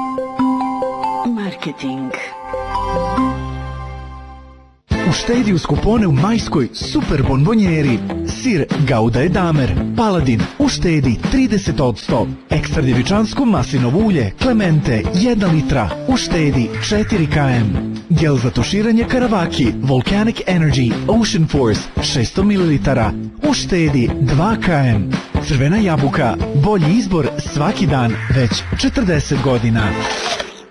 Marketing. Uštedi uz kupone u majskoj super bonbonjeri. Sir Gouda et Damer, Paladin, uštedi 30%. Ekstra djevičansko maslinovo ulje, Clemente, 1 litra, uštedi 4 km. Gel za tuširanje Karavaki, Volcanic Energy, Ocean Force, 600 ml, uštedi 2 km. Crvena jabuka, bolji izbor svaki dan, već 40 godina.